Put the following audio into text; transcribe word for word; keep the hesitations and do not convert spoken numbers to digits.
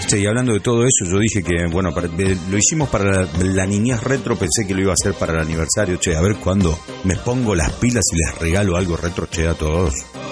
Sí, y hablando de todo eso, yo dije que, bueno, para, de, lo hicimos para la, la niñez retro, pensé que lo iba a hacer para el aniversario. Che, a ver cuándo me pongo las pilas y les regalo algo retro, che, a todos.